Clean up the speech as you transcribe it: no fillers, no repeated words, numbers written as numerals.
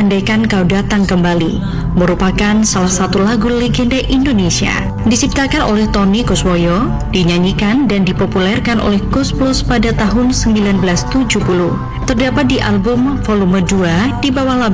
Andaikan Kau Datang Kembali merupakan salah satu lagu legenda Indonesia. Diciptakan oleh Tony Kuswoyo, dinyanyikan dan dipopulerkan oleh Koes Plus pada tahun 1970. Terdapat di album volume 2 di bawah label